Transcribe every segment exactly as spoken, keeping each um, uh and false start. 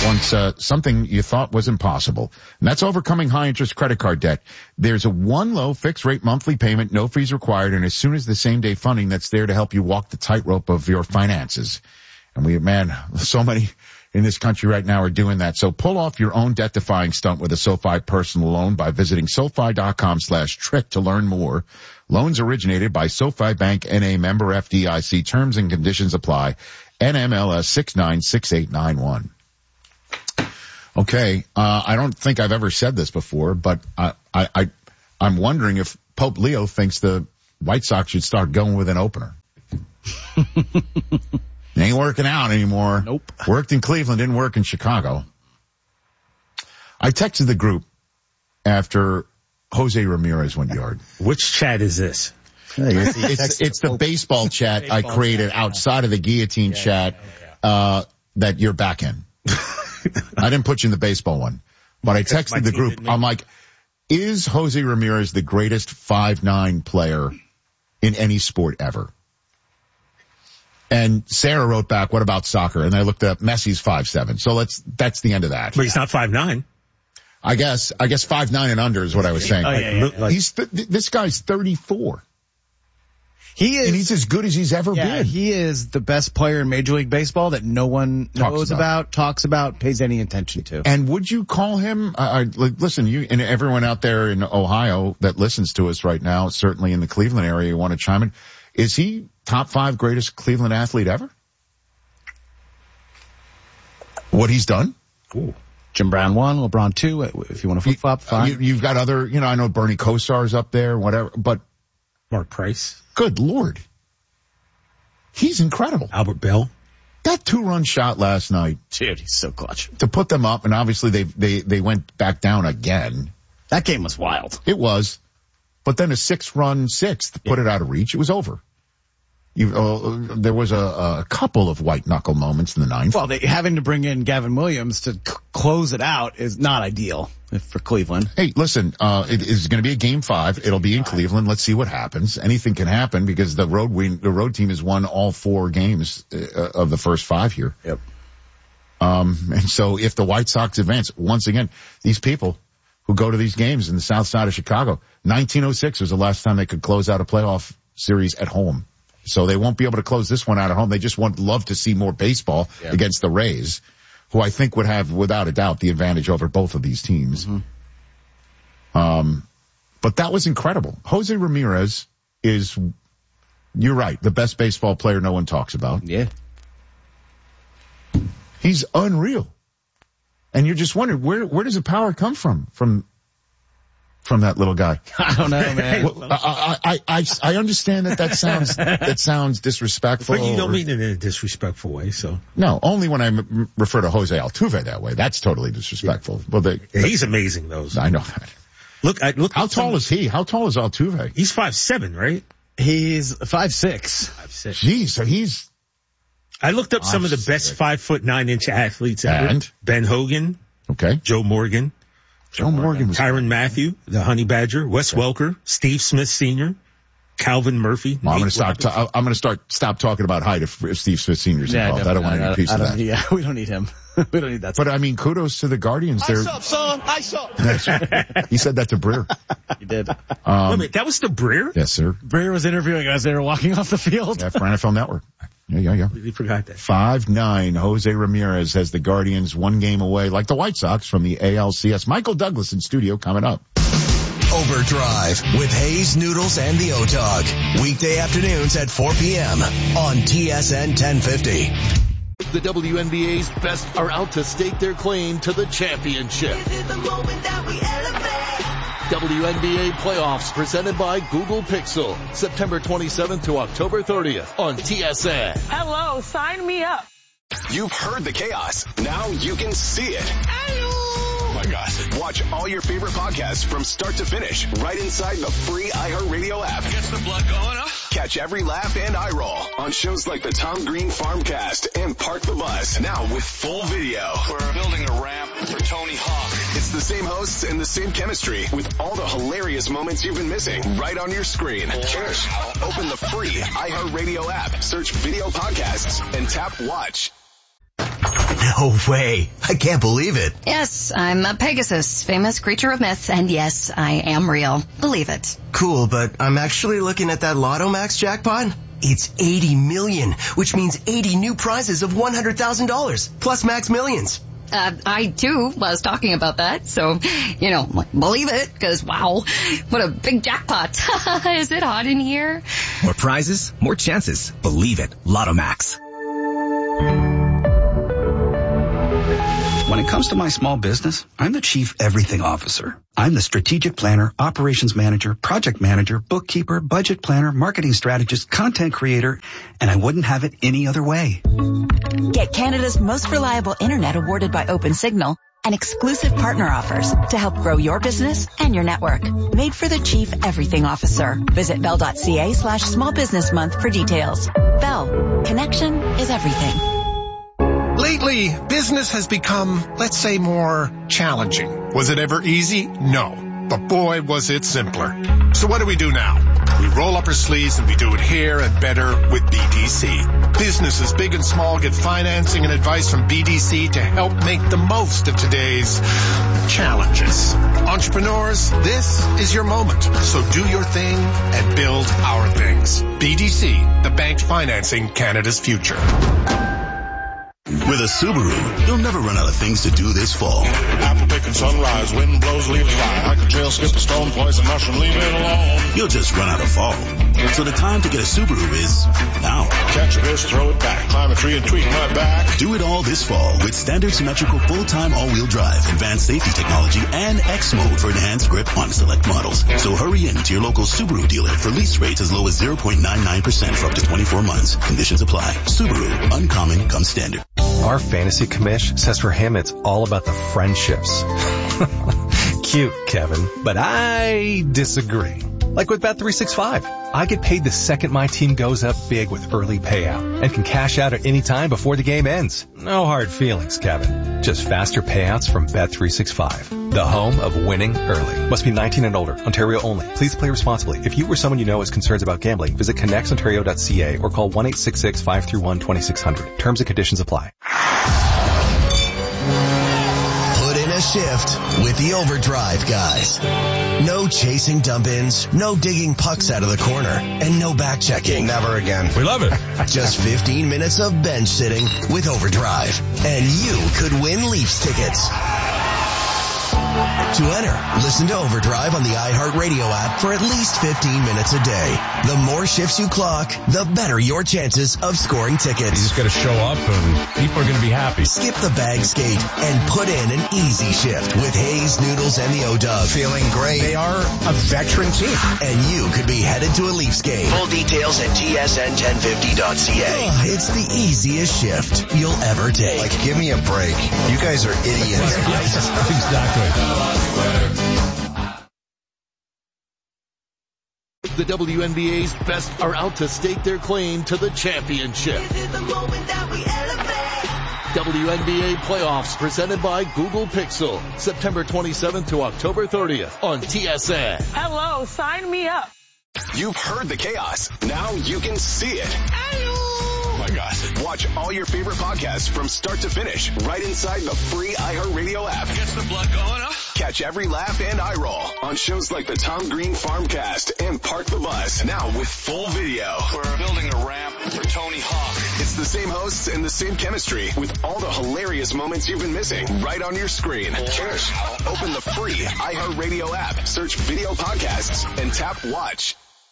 once uh, something you thought was impossible. And that's overcoming high-interest credit card debt. There's a one low fixed-rate monthly payment, no fees required, and as soon as the same-day funding that's there to help you walk the tightrope of your finances. And we, man, so many in this country right now are doing that. So pull off your own debt-defying stunt with a SoFi personal loan by visiting SoFi.com slash trick to learn more. Loans originated by SoFi Bank N A member F D I C. Terms and conditions apply. N M L S six nine six eight nine one. Okay, uh, I don't think I've ever said this before, but I, I, I, I'm wondering if Pope Leo thinks the White Sox should start going with an opener. It ain't working out anymore. Nope. Worked in Cleveland, didn't work in Chicago. I texted the group after Jose Ramirez went yard. Which chat is this? It's, it's, it's the baseball chat baseball I created chat, outside of the guillotine yeah, chat yeah, yeah. Uh, that you're back in. I didn't put you in the baseball one, but I texted the group. I'm like, is Jose Ramirez the greatest five nine player in any sport ever? And Sarah wrote back, what about soccer? And I looked up, Messi's five seven. So let's, that's the end of that. But he's not five nine. I guess, I guess five nine and under is what I was saying. Oh, yeah, yeah, yeah. He's, th- this guy's thirty-four. He is. And he's as good as he's ever yeah, been. He is the best player in Major League Baseball that no one Talks knows about. about, talks about, pays any attention to. And would you call him, uh, listen, you and everyone out there in Ohio that listens to us right now, certainly in the Cleveland area, you want to chime in. Is he top five greatest Cleveland athlete ever? What he's done? Ooh. Jim Brown one, LeBron two, if you want to flip-flop, fine. You, you've got other, you know, I know Bernie Kosar's up there, whatever, but Mark Price. Good Lord. He's incredible. Albert Bell. That two-run shot last night. Dude, he's so clutch. To put them up, and obviously they they they went back down again. That game was wild. It was. But then a six-run sixth put yeah. it out of reach. It was over. You, uh, there was a, a couple of white-knuckle moments in the ninth. Well, they, having to bring in Gavin Williams to c- close it out is not ideal for Cleveland. Hey, listen, uh, it is going to be a game five. It'll be in Cleveland. Let's see what happens. Anything can happen because the road win, the road team has won all four games uh, of the first five here. Yep. Um, and so if the White Sox advance, once again, these people who go to these games in the south side of Chicago, nineteen oh six was the last time they could close out a playoff series at home. So they won't be able to close this one out at home. They just want love to see more baseball yeah. against the Rays, who I think would have, without a doubt, the advantage over both of these teams. Mm-hmm. Um, but that was incredible. Jose Ramirez is, you're right, the best baseball player no one talks about. Yeah. He's unreal. And you're just wondering, where, where does the power come from? From, from that little guy. I don't know, man. Well, I, I, I, I understand that that sounds, that sounds disrespectful. But you don't mean it in a disrespectful way, so. No, only when I m- refer to Jose Altuve that way. That's totally disrespectful. Yeah. Well, they, yeah, he's amazing, though. So. I know that. Look, I, look. How tall is he? How tall is Altuve? He's five seven, right? He's five six. five six. Jeez, so he's. I looked up some of the best five foot nine inch athletes ever. And? Ben Hogan. Okay. Joe Morgan. Joe Morgan was Tyrann Mathieu, the Honey Badger, Wes okay. Welker, Steve Smith Senior, Calvin Murphy. Well, I'm going to start. Ta- I'm going to start. Stop talking about height if, if Steve Smith Senior's yeah, involved. I don't want any piece of that. Yeah, we don't need him. We don't need that. But I mean, kudos to the Guardians. They're, Ice up, son. Ice up. That's right. He said that to Breer. He did. Um, Wait a minute, that was the Breer? Yes, sir. Breer was interviewing as they were walking off the field. Yeah, for N F L Network. Yeah, yeah, yeah. We forgot that. five nine, Jose Ramirez has the Guardians one game away, like the White Sox, from the A L C S. Michael Douglas in studio coming up. Overdrive with Hayes, Noodles, and the O-Dog. Weekday afternoons at four p.m. on T S N ten fifty. The W N B A's best are out to stake their claim to the championship. This is the moment that we elevate. W N B A playoffs presented by Google Pixel. September twenty-seventh to October thirtieth on T S N. Hello, sign me up. You've heard the chaos. Now you can see it. Hello. Oh my gosh. Watch all your favorite podcasts from start to finish right inside the free iHeartRadio app. Gets the blood going, huh? Catch every laugh and eye roll on shows like the Tom Green Farmcast and Park the Bus. Now with full video. We're building a ramp for Tony Hawk. It's the same hosts and the same chemistry with all the hilarious moments you've been missing right on your screen. Cheers. Open the free iHeartRadio app, search video podcasts, and tap watch. No way. I can't believe it. Yes, I'm a Pegasus, famous creature of myth, and yes, I am real. Believe it. Cool, but I'm actually looking at that Lotto Max jackpot. It's eighty million, which means eighty new prizes of one hundred thousand dollars, plus Max Millions. Uh, I, too, was talking about that, so, you know, believe it, because, wow, what a big jackpot. Is it hot in here? More prizes, more chances. Believe it. Lotto Max. When it comes to my small business, I'm the chief everything officer. I'm the strategic planner, operations manager, project manager, bookkeeper, budget planner, marketing strategist, content creator, and I wouldn't have it any other way. Get Canada's most reliable internet awarded by OpenSignal and exclusive partner offers to help grow your business and your network. Made for the chief everything officer. Visit bell.ca slash small business month for details. Bell. Connection is everything. Lately, business has become, let's say, more challenging. Was it ever easy? No. But boy, was it simpler. So what do we do now? We roll up our sleeves and we do it here and better with B D C. Businesses big and small get financing and advice from B D C to help make the most of today's challenges. Entrepreneurs, this is your moment. So do your thing and build our things. B D C, the bank financing Canada's future. With a Subaru, you'll never run out of things to do this fall. Apple picking sunrise, wind blows leaves fly. I could trail skip a stone, poison mushroom, leave it alone. You'll just run out of fall. So the time to get a Subaru is now. Catch a fish, throw it back, climb a tree and tweak my back. Do it all this fall with standard symmetrical full-time all-wheel drive, advanced safety technology, and X mode for enhanced grip on select models. So hurry in to your local Subaru dealer for lease rates as low as zero point nine nine percent for up to twenty-four months. Conditions apply. Subaru, uncommon comes standard. Our fantasy commish says for him it's all about the friendships. Cute, Kevin, but I disagree. Like with Bet three sixty-five, I get paid the second my team goes up big with early payout and can cash out at any time before the game ends. No hard feelings, Kevin. Just faster payouts from Bet three sixty-five, the home of winning early. Must be nineteen and older, Ontario only. Please play responsibly. If you or someone you know has concerns about gambling, visit connects ontario dot c a or call one eight six six, five three one, two six zero zero. Terms and conditions apply. Put in a shift with the Overdrive guys. No chasing dump-ins, no digging pucks out of the corner, and no back-checking. Never again. We love it. Just fifteen minutes of bench sitting with Overdrive. And you could win Leafs tickets. To enter, listen to Overdrive on the iHeartRadio app for at least fifteen minutes a day. The more shifts you clock, the better your chances of scoring tickets. You just got to show up and people are going to be happy. Skip the bag skate and put in an easy shift with Hayes, Noodles, and the O-Dog. Feeling great. They are a veteran team. And you could be headed to a Leafs game. Full details at T S N ten fifty dot c a. Oh, it's the easiest shift you'll ever take. Like, give me a break. You guys are idiots. Exactly. The W N B A's best are out to stake their claim to the championship. W N B A playoffs presented by Google Pixel, September twenty-seventh to October thirtieth on T S N. Hello, sign me up. You've heard the chaos. Now you can see it. Oh my God. Watch all your favorite podcasts from start to finish right inside the free iHeartRadio app. Gets the blood going, huh? Catch every laugh and eye roll on shows like the Tom Green Farmcast and Park the Bus. Now with full video. We're building a ramp for Tony Hawk. It's the same hosts and the same chemistry with all the hilarious moments you've been missing right on your screen. Cheers. Open the free iHeartRadio app, search video podcasts, and tap watch.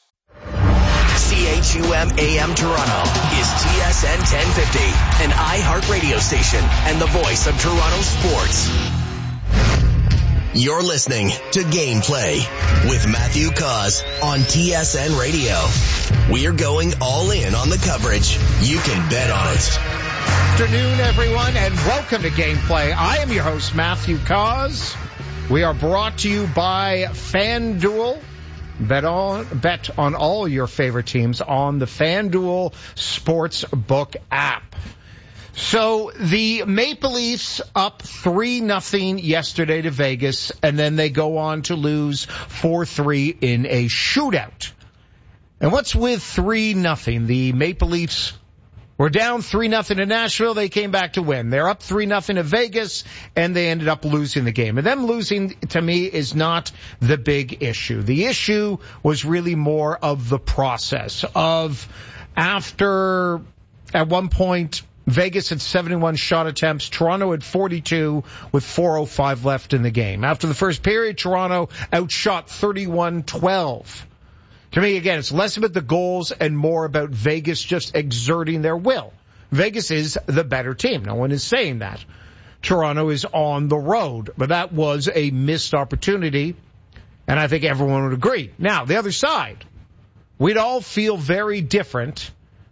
C H U M A M Toronto is T S N ten fifty, an iHeart radio station and the voice of Toronto sports. You're listening to Gameplay with Matthew Cause on T S N Radio. We're going all in on the coverage. You can bet on it. Afternoon, everyone, and welcome to Gameplay. I am your host, Matthew Cause. We are brought to you by FanDuel. Bet on, bet on all your favorite teams on the FanDuel Sportsbook app. So the Maple Leafs up three nothing yesterday to Vegas, and then they go on to lose four three in a shootout. And what's with three nothing? The Maple Leafs were down three nothing in Nashville. They came back to win. They're up three nothing in Vegas, and they ended up losing the game. And them losing, to me, is not the big issue. The issue was really more of the process of after, at one point, Vegas had seventy-one shot attempts. Toronto had forty-two with four oh five left in the game. After the first period, Toronto outshot thirty-one twelve. To me, again, it's less about the goals and more about Vegas just exerting their will. Vegas is the better team. No one is saying that. Toronto is on the road, but that was a missed opportunity, and I think everyone would agree. Now, the other side, we'd all feel very different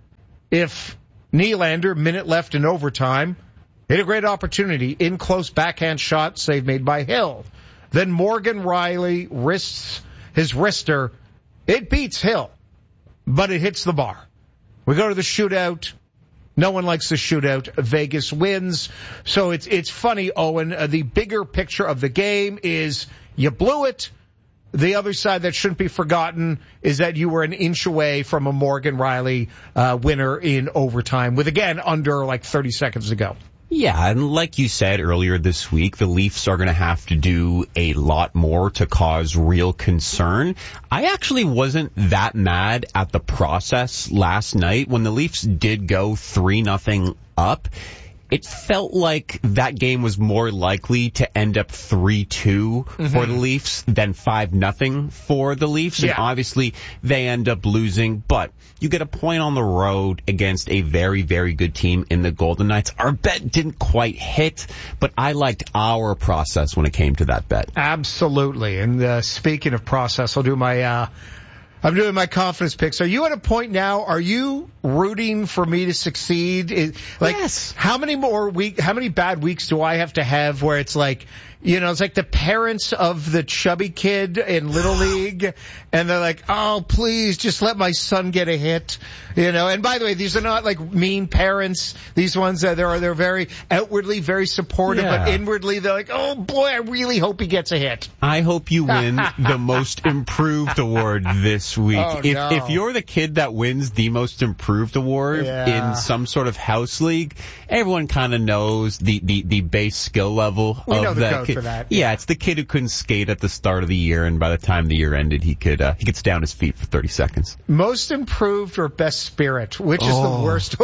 if Nylander, minute left in overtime, hit a great opportunity, in close backhand shot, save made by Hill. Then Morgan Rielly wrists his wrister. It beats Hill, but it hits the bar. We go to the shootout. No one likes the shootout. Vegas wins. So it's it's funny, Owen. Uh, the bigger picture of the game is you blew it. The other side that shouldn't be forgotten is that you were an inch away from a Morgan Rielly uh, winner in overtime with, again, under like thirty seconds to go. Yeah, and like you said earlier this week, the Leafs are going to have to do a lot more to cause real concern. I actually wasn't that mad at the process last night when the Leafs did go three nothing up. It felt like that game was more likely to end up three two mm-hmm. for the Leafs than five nothing for the Leafs. Yeah. And obviously they end up losing, but you get a point on the road against a very, very good team in the Golden Knights. Our bet didn't quite hit, but I liked our process when it came to that bet. Absolutely. And uh, speaking of process, I'll do my... Uh I'm doing my confidence picks. Are you at a point now, are you rooting for me to succeed? It, like, yes. How many more week, how many bad weeks do I have to have where it's like, you know, it's like the parents of the chubby kid in Little League, and they're like, oh, please, just let my son get a hit. You know, and by the way, these are not like mean parents. These ones, that they're, they're very outwardly very supportive, yeah. but inwardly they're like, oh boy, I really hope he gets a hit. I hope you win the Most Improved Award this week. Oh, if, no. if you're the kid that wins the Most Improved Award yeah. in some sort of house league, everyone kind of knows the, the, the base skill level we of know the that code kid. For that. Yeah, it's the kid who couldn't skate at the start of the year, and by the time the year ended, he could uh, he could stay on his feet for thirty seconds. Most Improved or Best Spirit? Which is oh. the worst?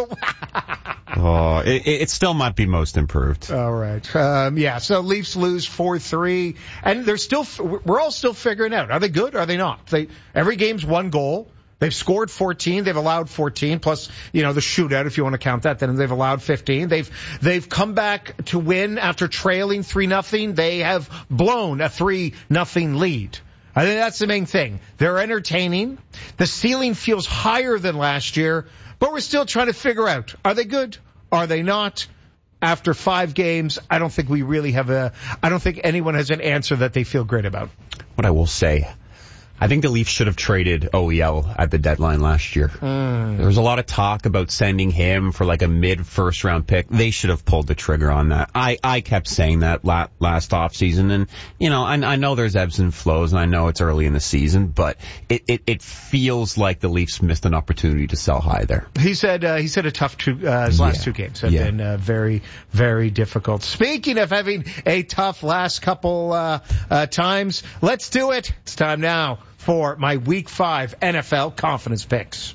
oh, it, it still might be Most Improved. All right. Um, yeah, so Leafs lose four three, and they're still, we're all still figuring out, are they good or are they not? They, every game's one goal. They've scored fourteen. They've allowed fourteen, plus, you know, the shootout, if you want to count that. Then they've allowed fifteen. They've they've come back to win after trailing three nothing. They have blown a three nothing lead. I think that's the main thing. They're entertaining. The ceiling feels higher than last year, but we're still trying to figure out, are they good? Are they not? After five games, I don't think we really have a, I don't think anyone has an answer that they feel great about. What I will say, I think the Leafs should have traded O E L at the deadline last year. Mm. There was a lot of talk about sending him for like a mid-first round pick. They should have pulled the trigger on that. I, I kept saying that la- last offseason, and, you know, I, I know there's ebbs and flows, and I know it's early in the season, but it, it, it feels like the Leafs missed an opportunity to sell high there. He said, uh, he said a tough two, uh, his last yeah. two games have yeah. been, uh, very, very difficult. Speaking of having a tough last couple, uh, uh, times, let's do it. It's time now for my Week five N F L confidence picks.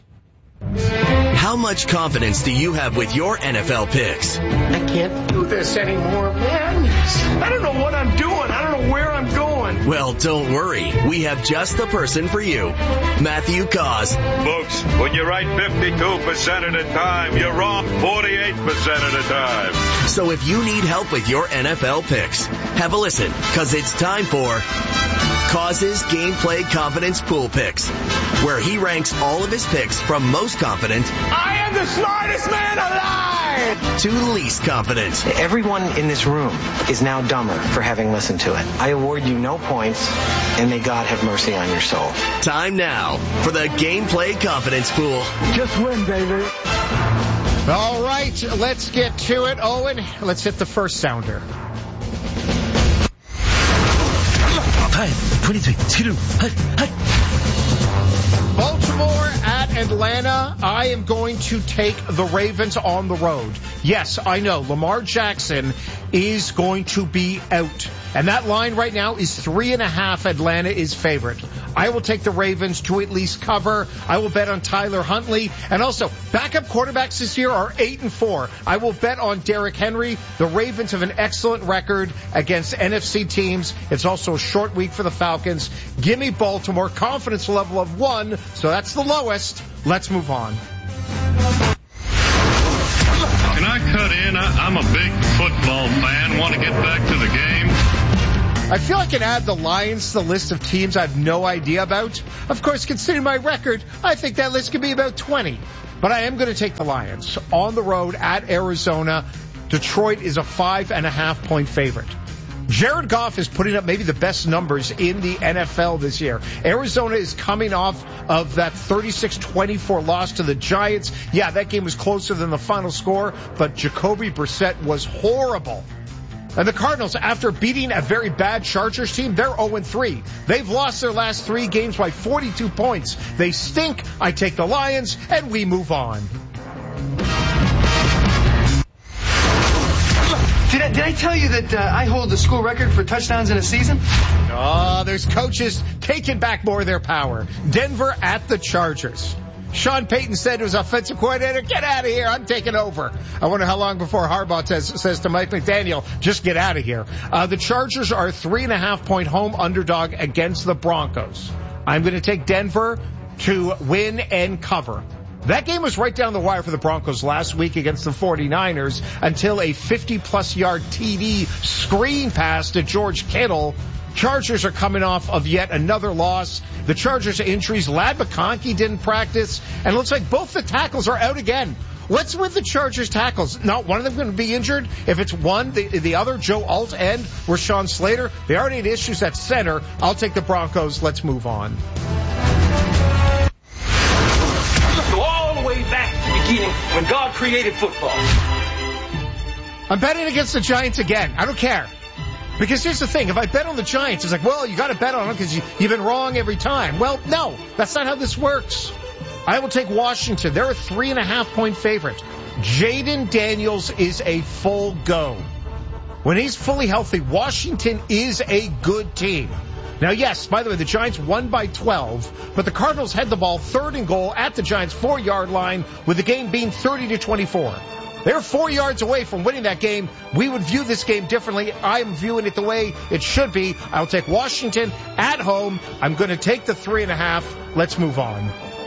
How much confidence do you have with your N F L picks? I can't do this anymore, man. I don't know what I'm doing. I don't know where I'm going. Well, don't worry. We have just the person for you. Matthew Cause. Folks, when you write fifty-two percent of the time, you're wrong forty-eight percent of the time. So if you need help with your N F L picks, have a listen, because it's time for Cause's Gameplay Confidence Pool Picks, where he ranks all of his picks from most confident I am the smartest man alive to least confident. Everyone in this room is now dumber for having listened to it. I award you no points, and may God have mercy on your soul. Time now for the Gameplay Confidence Pool. Just win, baby. All right, let's get to it. Owen, let's hit the first sounder. five, twenty-three, Baltimore at at Atlanta, I am going to take the Ravens on the road. Yes, I know. Lamar Jackson is going to be out. And that line right now is three and a half. Atlanta is favorite. I will take the Ravens to at least cover. I will bet on Tyler Huntley. And also, backup quarterbacks this year are eight and four. I will bet on Derrick Henry. The Ravens have an excellent record against N F C teams. It's also a short week for the Falcons. Give me Baltimore. Confidence level of one. So that's the lowest. Let's move on. Can I cut in? I, I'm a big football fan. Want to get back to the game. I feel I can add the Lions to the list of teams I have no idea about. Of course, considering my record, I think that list could be about twenty. But I am going to take the Lions on the road at Arizona. Detroit is a five and a half point favorite. Jared Goff is putting up maybe the best numbers in the N F L this year. Arizona is coming off of that thirty-six twenty-four loss to the Giants. Yeah, that game was closer than the final score, but Jacoby Brissett was horrible. And the Cardinals, after beating a very bad Chargers team, they're oh and three. They've lost their last three games by forty-two points. They stink. I take the Lions, and we move on. Did I, did I tell you that uh, I hold the school record for touchdowns in a season? Oh, there's coaches taking back more of their power. Denver at the Chargers. Sean Payton said to his offensive coordinator, get out of here, I'm taking over. I wonder how long before Harbaugh says, says to Mike McDaniel, just get out of here. Uh, the Chargers are a three and a half point home underdog against the Broncos. I'm going to take Denver to win and cover. That game was right down the wire for the Broncos last week against the forty-niners until a fifty-plus yard T D screen pass to George Kittle. Chargers are coming off of yet another loss. The Chargers injuries, Ladd McConkey didn't practice, and it looks like both the tackles are out again. What's with the Chargers tackles? Not one of them going to be injured. If it's one, the, the other, Joe Alt and Rashawn Slater, they already had issues at center. I'll take the Broncos. Let's move on. Go all the way back to the beginning when God created football. I'm betting against the Giants again. I don't care. Because here's the thing, if I bet on the Giants, it's like, well, you got to bet on them because you, you've been wrong every time. Well, no, that's not how this works. I will take Washington. They're a three and a half point favorite. Jaden Daniels is a full go. When he's fully healthy, Washington is a good team. Now, yes, by the way, the Giants won by twelve, but the Cardinals had the ball third and goal at the Giants' four-yard line with the game being thirty to twenty-four. They're four yards away from winning that game. We would view this game differently. I'm viewing it the way it should be. I'll take Washington at home. I'm going to take the three and a half. Let's move on.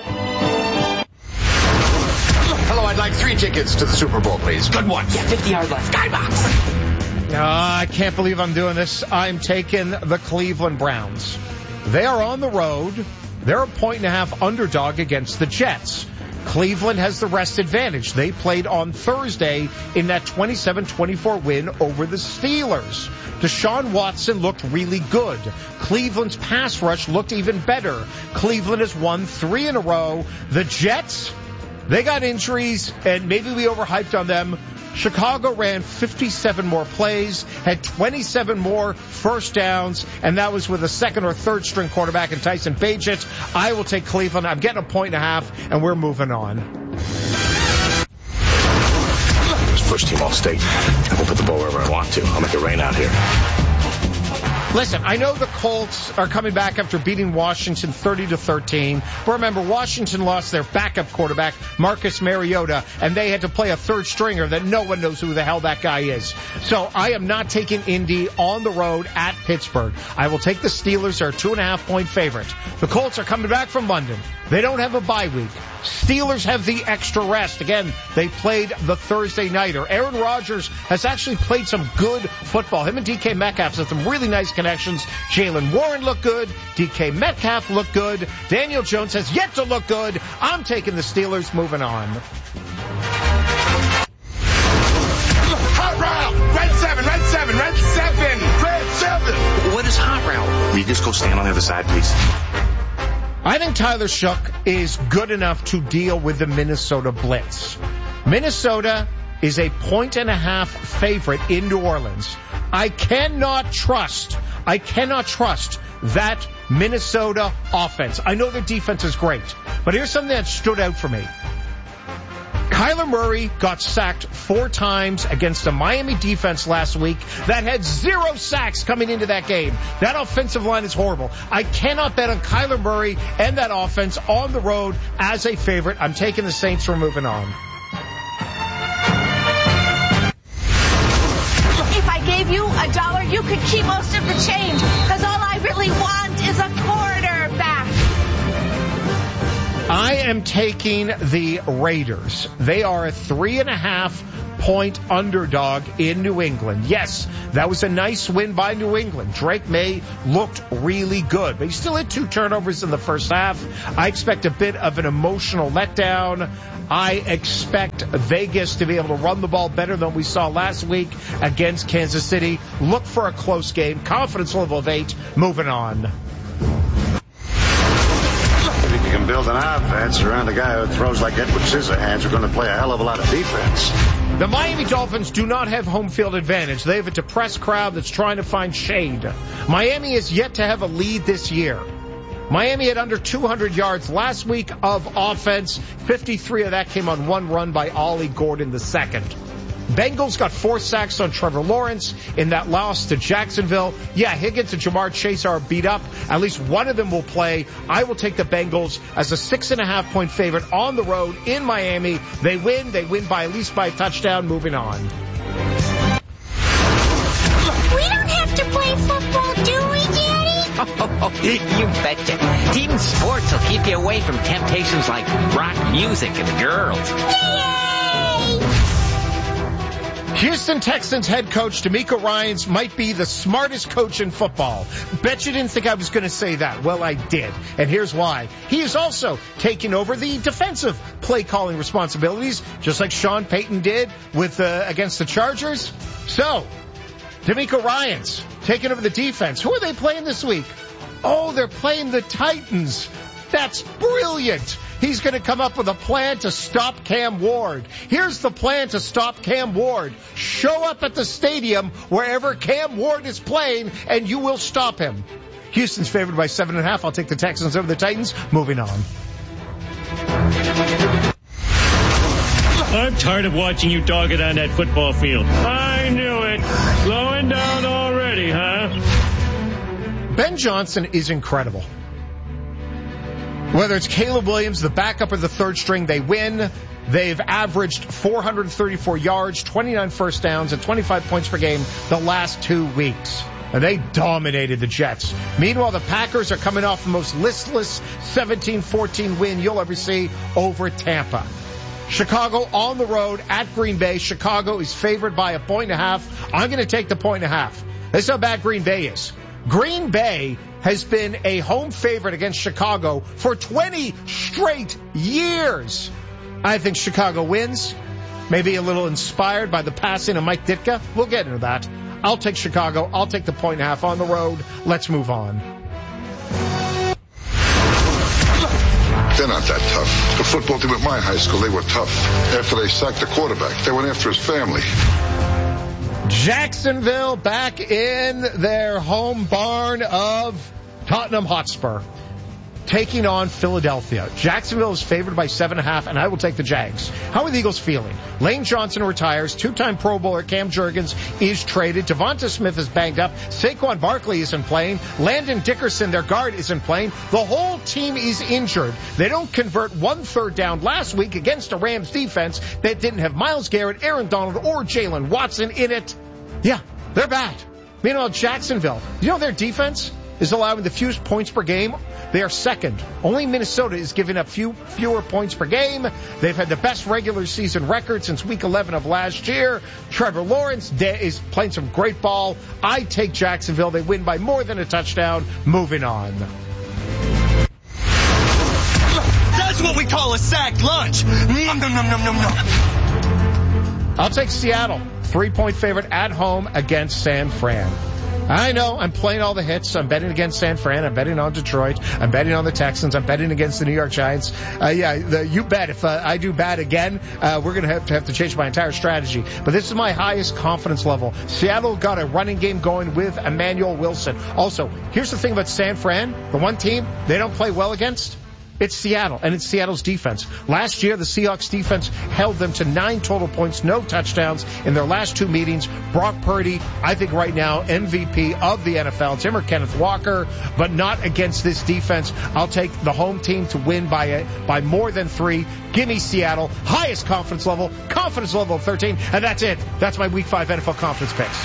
Hello, I'd like three tickets to the Super Bowl, please. Good one. Yeah, fifty-yard line. Skybox. Uh, I can't believe I'm doing this. I'm taking the Cleveland Browns. They are on the road. They're a point and a half underdog against the Jets. Cleveland has the rest advantage. They played on Thursday in that twenty-seven twenty-four win over the Steelers. Deshaun Watson looked really good. Cleveland's pass rush looked even better. Cleveland has won three in a row. The Jets, they got injuries, and maybe we overhyped on them. Chicago ran fifty-seven more plays, had twenty-seven more first downs, and that was with a second or third string quarterback in Tyson Bagent. I will take Cleveland. I'm getting a point and a half, and we're moving on. First team all state. I will put the ball wherever I want to. I'll make it rain out here. Listen, I know the Colts are coming back after beating Washington thirty to thirteen. But remember, Washington lost their backup quarterback, Marcus Mariota, and they had to play a third stringer that no one knows who the hell that guy is. So I am not taking Indy on the road at Pittsburgh. I will take the Steelers. They're a two and a half point favorite. The Colts are coming back from London. They don't have a bye week. Steelers have the extra rest. Again, they played the Thursday nighter. Aaron Rodgers has actually played some good football. Him and D K Metcalf have some really nice connections. Jalen Warren looked good. D K Metcalf looked good. Daniel Jones has yet to look good. I'm taking the Steelers. Moving on. Hot route! Red seven, red seven, red seven, red seven! What is hot route? Will you just go stand on the other side, please? I think Tyler Shough is good enough to deal with the Minnesota Blitz. Minnesota is a point and a half favorite in New Orleans. I cannot trust, I cannot trust that Minnesota offense. I know their defense is great, but here's something that stood out for me. Kyler Murray got sacked four times against the Miami defense last week that had zero sacks coming into that game. That offensive line is horrible. I cannot bet on Kyler Murray and that offense on the road as a favorite. I'm taking the Saints. We're moving on. If I gave you a dollar, you could keep most of the change, because all I really want is a quarterback. I am taking the Raiders. They are a three and a half point underdog in New England. Yes, that was a nice win by New England. Drake May looked really good, but he still had two turnovers in the first half. I expect a bit of an emotional letdown. I expect Vegas to be able to run the ball better than we saw last week against Kansas City. Look for a close game. Confidence level of eight. Moving on. If you can build an offense around a guy who throws like Edward Scissorhands, we're going to play a hell of a lot of defense. The Miami Dolphins do not have home field advantage. They have a depressed crowd that's trying to find shade. Miami is yet to have a lead this year. Miami had under two hundred yards last week of offense. fifty-three of that came on one run by Ollie Gordon the second. Bengals got four sacks on Trevor Lawrence in that loss to Jacksonville. Yeah, Higgins and Jamar Chase are beat up. At least one of them will play. I will take the Bengals as a six and a half point favorite on the road in Miami. They win. They win by at least by a touchdown. Moving on. We don't have to play football, do we, Daddy? Oh, you betcha. Team sports will keep you away from temptations like rock music and girls. Houston Texans head coach DeMeco Ryans might be the smartest coach in football. Bet you didn't think I was going to say that. Well, I did. And here's why. He is also taking over the defensive play calling responsibilities, just like Sean Payton did with uh, against the Chargers. So, DeMeco Ryans taking over the defense. Who are they playing this week? Oh, they're playing the Titans. That's brilliant. He's going to come up with a plan to stop Cam Ward. Here's the plan to stop Cam Ward. Show up at the stadium wherever Cam Ward is playing, and you will stop him. Houston's favored by seven and a half. I'll take the Texans over the Titans. Moving on. I'm tired of watching you dog it on that football field. I knew it. Slowing down already, huh? Ben Johnson is incredible. Whether it's Caleb Williams, the backup or the third string, they win. They've averaged four hundred thirty-four yards, twenty-nine first downs, and twenty-five points per game the last two weeks. And they dominated the Jets. Meanwhile, the Packers are coming off the most listless seventeen fourteen win you'll ever see over Tampa. Chicago on the road at Green Bay. Chicago is favored by a point and a half. I'm going to take the point and a half. This is how bad Green Bay is. Green Bay has been a home favorite against Chicago for twenty straight years. I think Chicago wins. Maybe a little inspired by the passing of Mike Ditka. We'll get into that. I'll take Chicago. I'll take the point and a half on the road. Let's move on. They're not that tough. The football team at my high school, they were tough. After they sacked the quarterback, they went after his family. Jacksonville back in their home barn of Tottenham Hotspur, taking on Philadelphia. Jacksonville is favored by seven and a half, and I will take the Jags. How are the Eagles feeling? Lane Johnson retires. Two-time Pro Bowler Cam Jurgens is traded. Devonta Smith is banged up. Saquon Barkley isn't playing. Landon Dickerson, their guard, isn't playing. The whole team is injured. They don't convert one third down last week against a Rams defense that didn't have Myles Garrett, Aaron Donald, or Jalen Watson in it. Yeah, they're bad. Meanwhile, Jacksonville, you know their defense is allowing the fewest points per game. They are second. Only Minnesota is giving up few fewer points per game. They've had the best regular season record since week eleven of last year. Trevor Lawrence is playing some great ball. I take Jacksonville. They win by more than a touchdown. Moving on. That's what we call a sacked lunch. Nom, nom, nom, nom, nom, nom. I'll take Seattle. Three-point favorite at home against San Fran. I know. I'm playing all the hits. I'm betting against San Fran. I'm betting on Detroit. I'm betting on the Texans. I'm betting against the New York Giants. Uh, yeah, the, you bet. If uh, I do bad again, uh, we're going to have to have to change my entire strategy. But this is my highest confidence level. Seattle got a running game going with Emmanuel Wilson. Also, here's the thing about San Fran. The one team they don't play well against, it's Seattle, and it's Seattle's defense. Last year, the Seahawks defense held them to nine total points, no touchdowns in their last two meetings. Brock Purdy, I think right now, M V P of the N F L. It's him or Kenneth Walker, but not against this defense. I'll take the home team to win by a, by more than three. Give me Seattle. Highest confidence level, confidence level of thirteen, and that's it. That's my Week five N F L confidence picks.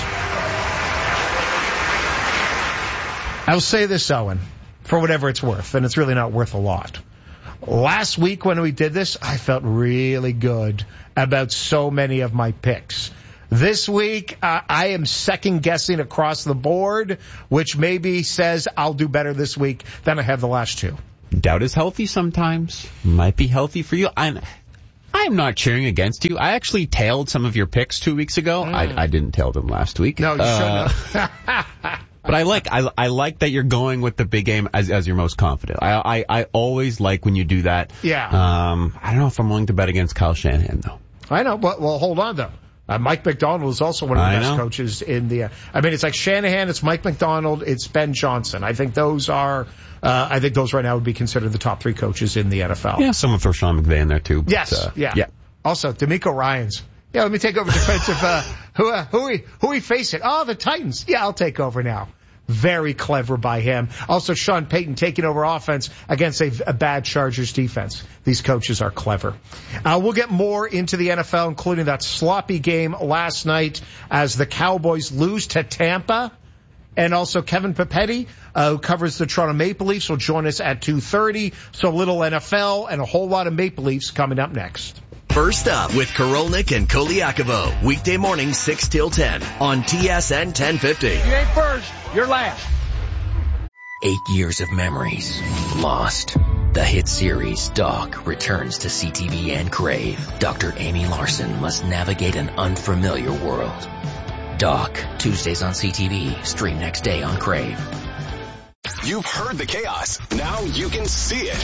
I'll say this, Owen, for whatever it's worth, and it's really not worth a lot. Last week when we did this, I felt really good about so many of my picks. This week, uh, I am second-guessing across the board, which maybe says I'll do better this week than I have the last two. Doubt is healthy sometimes. Might be healthy for you. I'm, I'm not cheering against you. I actually tailed some of your picks two weeks ago. Mm. I, I didn't tail them last week. No, you uh, shouldn't have. But I like I I like that you're going with the big game as as you're most confident. I I, I always like when you do that. Yeah. Um, I don't know if I'm willing to bet against Kyle Shanahan though. I know, but well, hold on though. Uh, Mike McDonald is also one of the I best know. coaches in the. Uh, I mean, it's like Shanahan, it's Mike McDonald, it's Ben Johnson. I think those are. Uh, I think those right now would be considered the top three coaches in the N F L. Yeah, someone throw Sean McVay in there too. But, Yes. Uh, yeah. Yeah. Also, D'Amico Ryans. Yeah, let me take over defensive. Uh, who uh, who we who we facing? Oh, the Titans. Yeah, I'll take over now. Very clever by him. Also, Sean Payton taking over offense against a, a bad Chargers defense. These coaches are clever. Uh, we'll get more into the N F L, including that sloppy game last night as the Cowboys lose to Tampa. And also Kevin Papetti, uh, who covers the Toronto Maple Leafs, will join us at two thirty. So a little N F L and a whole lot of Maple Leafs coming up next. First up with Korolnik and Koliakovo. Weekday morning, six till ten on T S N ten fifty. You ain't first, you're last. Eight years of memories lost. The hit series Doc returns to C T V and Crave. Doctor Amy Larson must navigate an unfamiliar world. Doc, Tuesdays on C T V, stream next day on Crave. You've heard the chaos. Now you can see it.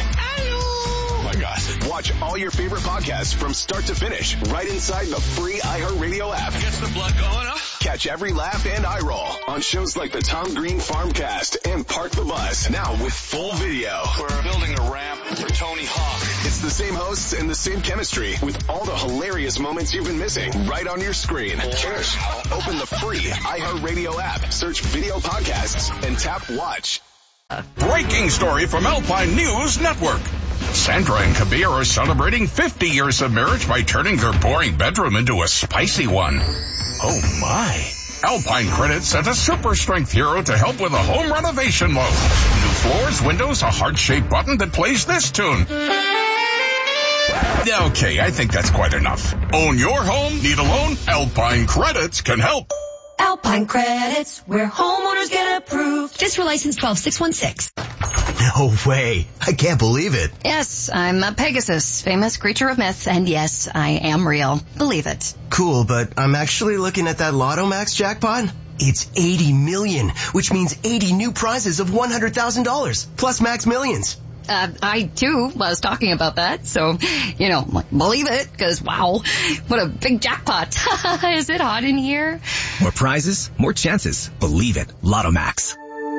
Oh my gosh. Watch all your favorite podcasts from start to finish right inside the free iHeartRadio app. Gets the blood going, huh? Catch every laugh and eye roll on shows like the Tom Green Farmcast and Park the Bus. Now with full video. We're building a ramp for Tony Hawk. It's the same hosts and the same chemistry with all the hilarious moments you've been missing right on your screen. Cheers. Open the free iHeartRadio app, search video podcasts, and tap watch. Breaking story from Alpine News Network. Sandra and Kabir are celebrating fifty years of marriage by turning their boring bedroom into a spicy one. Oh my. Alpine Credit sent a super strength hero to help with a home renovation loan. New floors, windows, a heart-shaped button that plays this tune. Okay, I think that's quite enough. Own your home? Need a loan? Alpine Credits can help. Alpine Credits, where homeowners get approved. District license twelve six one six. No way. I can't believe it. Yes, I'm a Pegasus, famous creature of myth, and yes, I am real. Believe it. Cool, but I'm actually looking at that Lotto Max jackpot. It's eighty million, which means eighty new prizes of one hundred thousand dollars, plus Max Millions. Uh, I, too, was talking about that, so, you know, believe it, because, wow, what a big jackpot. Is it hot in here? More prizes, more chances. Believe it. Lotto Max.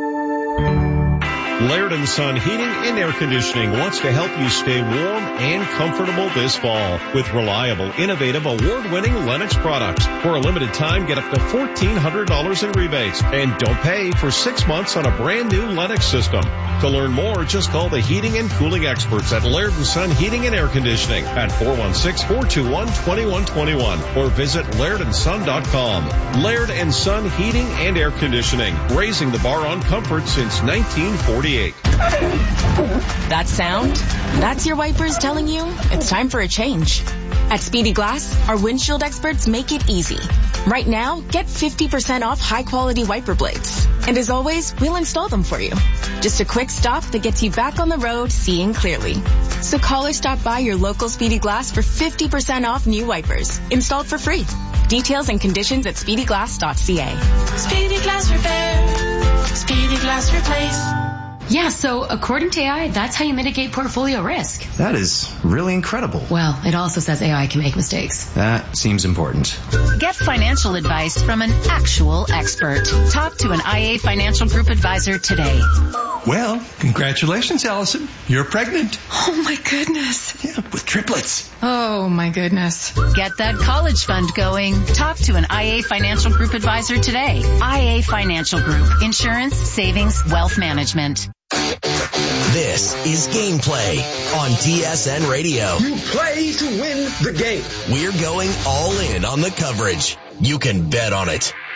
Laird and Son Heating and Air Conditioning wants to help you stay warm and comfortable this fall with reliable, innovative, award-winning Lennox products. For a limited time, get up to fourteen hundred dollars in rebates and don't pay for six months on a brand new Lennox system. To learn more, just call the heating and cooling experts at Laird and Son Heating and Air Conditioning at four one six, four two one, two one two one or visit laird and son dot com. Laird and Son Heating and Air Conditioning, raising the bar on comfort since nineteen forty-eight. That sound? That's your wipers telling you it's time for a change. At Speedy Glass, our windshield experts make it easy. Right now, get fifty percent off high-quality wiper blades. And as always, we'll install them for you. Just a quick stop that gets you back on the road seeing clearly. So call or stop by your local Speedy Glass for fifty percent off new wipers, installed for free. Details and conditions at speedy glass dot c a. Speedy Glass Repair. Speedy Glass Replace. Yeah, so according to A I, that's how you mitigate portfolio risk. That is really incredible. Well, it also says A I can make mistakes. That seems important. Get financial advice from an actual expert. Talk to an I A Financial Group advisor today. Well, congratulations, Allison. You're pregnant. Oh my goodness. Yeah, with triplets. Oh my goodness. Get that college fund going. Talk to an I A Financial Group advisor today. I A Financial Group. Insurance, savings, wealth management. This is Gameplay on D S N Radio. You play to win the game. We're going all in on the coverage. You can bet on it.